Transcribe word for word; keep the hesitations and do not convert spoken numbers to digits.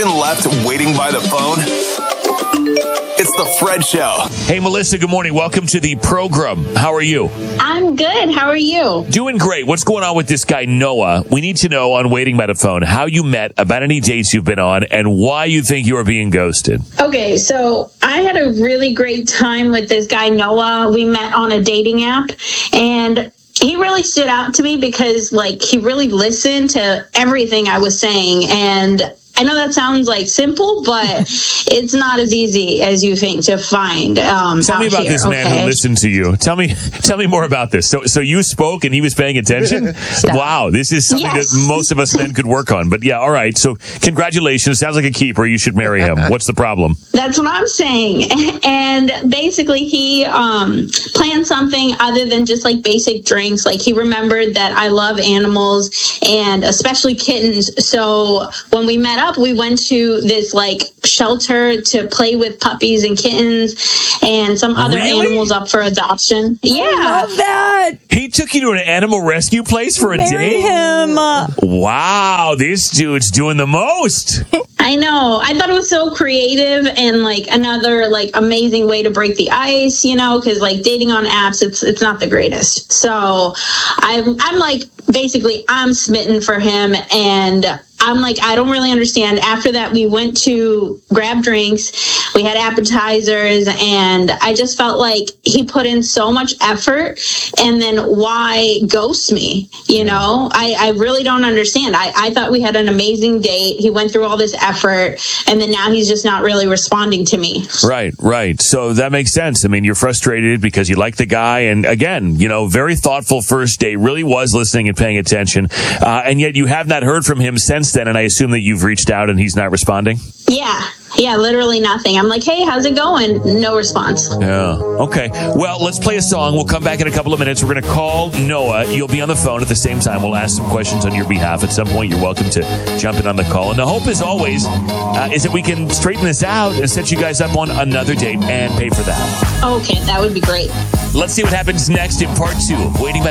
been left waiting by the phone? It's the Fred Show. Hey, Melissa, good morning. Welcome to the program. How are you? I'm good. How are you? Doing great. What's going on with this guy, Noah? We need to know on Waiting by the Phone how you met, about any dates you've been on, and why you think you are being ghosted. Okay, so I had a really great time with this guy, Noah. We met on a dating app, and he really stood out to me because, like, he really listened to everything I was saying, and I know that sounds like simple, but it's not as easy as you think to find. Um, tell me about here, this man okay? who listened to you. Tell me, tell me more about this. So, so you spoke and he was paying attention. Wow, this is something Yes. that most of us men could work on. But yeah, all right. So, congratulations. Sounds like a keeper. You should marry him. What's the problem? That's what I'm saying. And basically, he um, planned something other than just like basic drinks. Like, he remembered that I love animals and especially kittens. So when we met up, we went to this like shelter to play with puppies and kittens and some other Really? animals up for adoption. Yeah. I love that. He took you to an animal rescue place for a Marry date? him. Wow, this dude's doing the most. I know. I thought it was so creative and like another like amazing way to break the ice, you know, because like dating on apps, it's it's not the greatest. So I'm I'm like basically I'm smitten for him, and I'm like, I don't really understand. After that, we went to grab drinks. We had appetizers, and I just felt like he put in so much effort, and then why ghost me? You know, I, I really don't understand. I, I thought we had an amazing date. He went through all this effort, and then now he's just not really responding to me. Right, right. So that makes sense. I mean, you're frustrated because you like the guy. And again, you know, very thoughtful first date, really was listening and paying attention. Uh, and yet you have not heard from him since then. And I assume that you've reached out and he's not responding? Yeah. Yeah, literally nothing. I'm like, hey, how's it going? No response. Yeah. Okay. Well, let's play a song. We'll come back in a couple of minutes. We're going to call Noah. You'll be on the phone at the same time. We'll ask some questions on your behalf. At some point, you're welcome to jump in on the call. And the hope, as always, uh, is that we can straighten this out and set you guys up on another date and pay for that. Okay, that would be great. Let's see what happens next in part two of Waiting by